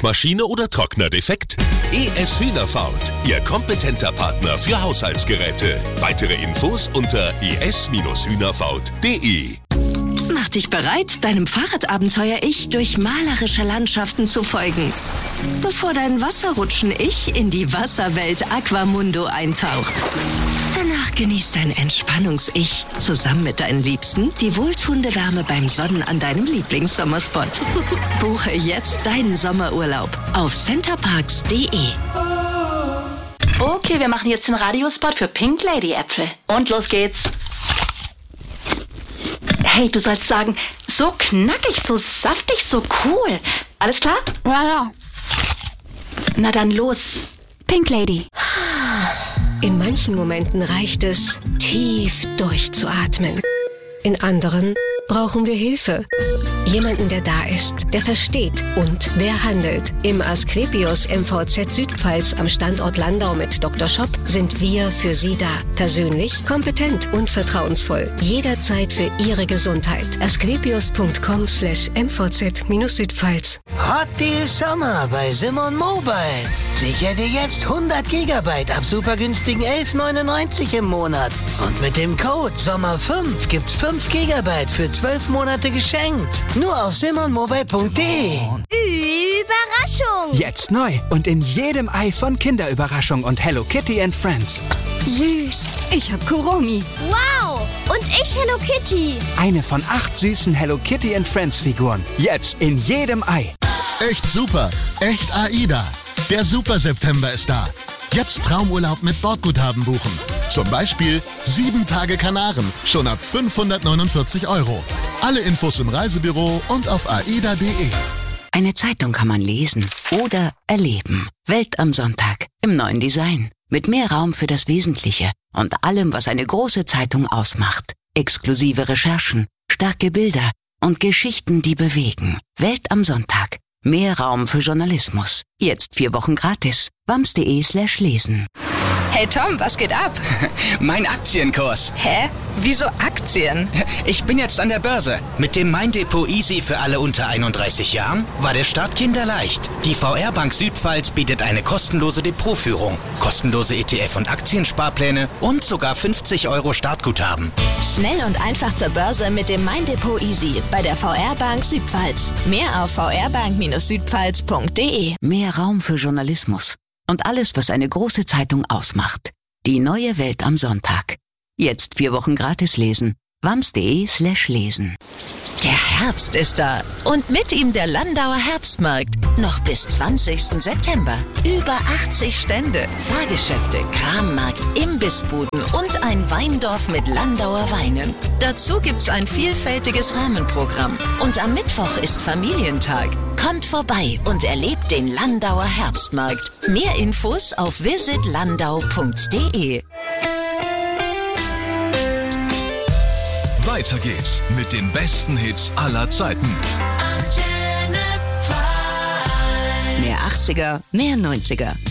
Waschmaschine oder Trockner defekt? ES Hühnerfaut, Ihr kompetenter Partner für Haushaltsgeräte. Weitere Infos unter es-hühnerfaut.de. Mach dich bereit, deinem Fahrradabenteuer-Ich durch malerische Landschaften zu folgen. Bevor dein Wasserrutschen-Ich in die Wasserwelt Aquamundo eintaucht. Danach genießt dein Entspannungs-Ich zusammen mit deinen Liebsten die wohltuende Wärme beim Sonnen an deinem Lieblingssommerspot. Buche jetzt deinen Sommerurlaub auf centerparks.de. Okay, wir machen jetzt den Radiospot für Pink Lady Äpfel. Und los geht's. Hey, du sollst sagen, so knackig, so saftig, so cool. Alles klar? Ja. Na dann los. Pink Lady. In manchen Momenten reicht es, tief durchzuatmen. In anderen brauchen wir Hilfe. Jemanden, der da ist, der versteht und der handelt. Im Asklepios MVZ Südpfalz am Standort Landau mit Dr. Schopp sind wir für Sie da. Persönlich, kompetent und vertrauensvoll. Jederzeit für Ihre Gesundheit. asklepios.com/mvz-Südpfalz. Hot Deal Sommer bei Simon Mobile. Sicher dir jetzt 100 GB ab super günstigen 11,99 im Monat. Und mit dem Code SOMMER5 gibt's 5 GB für 12 Monate geschenkt. Nur auf simonmobile.de. Überraschung! Jetzt neu und in jedem Ei von Kinderüberraschung und Hello Kitty and Friends. Süß. Ich hab Kuromi. Wow! Und ich Hello Kitty. Eine von 8 süßen Hello Kitty and Friends Figuren. Jetzt in jedem Ei. Echt super. Echt AIDA. Der Super September ist da. Jetzt Traumurlaub mit Bordguthaben buchen. Zum Beispiel 7 Tage Kanaren, schon ab 549 €. Alle Infos im Reisebüro und auf aida.de. Eine Zeitung kann man lesen oder erleben. Welt am Sonntag im neuen Design. Mit mehr Raum für das Wesentliche und allem, was eine große Zeitung ausmacht. Exklusive Recherchen, starke Bilder und Geschichten, die bewegen. Welt am Sonntag. Mehr Raum für Journalismus. Jetzt 4 Wochen gratis. wams.de/lesen. Hey Tom, was geht ab? Mein Aktienkurs. Hä? Wieso Aktien? Ich bin jetzt an der Börse. Mit dem Mein Depot Easy für alle unter 31 Jahren war der Start kinderleicht. Die VR Bank Südpfalz bietet eine kostenlose Depotführung, kostenlose ETF- und Aktiensparpläne und sogar 50 € Startguthaben. Schnell und einfach zur Börse mit dem Mein Depot Easy bei der VR Bank Südpfalz. Mehr auf vrbank-südpfalz.de. Mehr Raum für Journalismus und alles, was eine große Zeitung ausmacht. Die neue Welt am Sonntag. Jetzt 4 Wochen gratis lesen. wams.de/lesen. Der Herbst ist da und mit ihm der Landauer Herbstmarkt. Noch bis 20. September. Über 80 Stände, Fahrgeschäfte, Krammarkt, Imbissbuden und ein Weindorf mit Landauer Weinen. Dazu gibt's ein vielfältiges Rahmenprogramm. Und am Mittwoch ist Familientag. Kommt vorbei und erlebt den Landauer Herbstmarkt. Mehr Infos auf visitlandau.de. Weiter geht's mit den besten Hits aller Zeiten. Mehr 80er, mehr 90er.